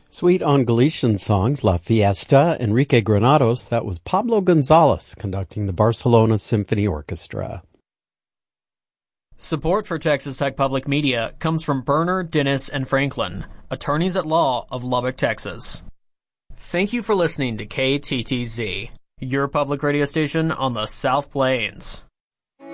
Sweet on Galician songs, La Fiesta, Enrique Granados. That was Pablo Gonzalez conducting the Barcelona Symphony Orchestra. Support for Texas Tech Public Media comes from Berner, Dennis, and Franklin, attorneys at law of Lubbock, Texas. Thank you for listening to KTTZ, your public radio station on the South Plains.